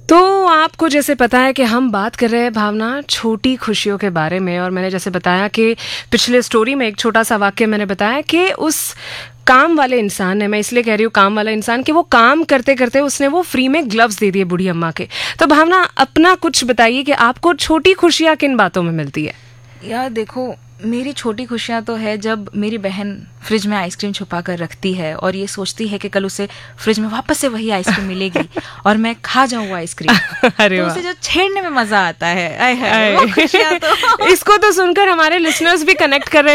तो आपको जैसे पता है कि हम बात कर रहे हैं भावना छोटी खुशियों के बारे में, और मैंने जैसे बताया कि पिछले स्टोरी में एक छोटा सा वाक्य मैंने बताया कि उस काम वाले इंसान ने, मैं इसलिए कह रही हूँ काम वाला इंसान, कि वो काम करते करते उसने वो फ्री में ग्लव्स दे दिए बूढ़ी अम्मा के। तो भावना अपना कुछ बताइए कि आपको छोटी खुशियाँ किन बातों में मिलती है? यार देखो, मेरी छोटी खुशियाँ तो है जब मेरी बहन फ्रिज में आइसक्रीम छुपा कर रखती है और ये सोचती है कि कल उसे फ्रिज में वापस से वही आइसक्रीम मिलेगी और मैं खा जाऊँ वो आइसक्रीम। अरे तो वाह, उसे जो छेड़ने में मजा आता है, आय हाय, वो खुशियाँ तो इसको तो सुनकर हमारे लिसनर्स भी कनेक्ट कर रहे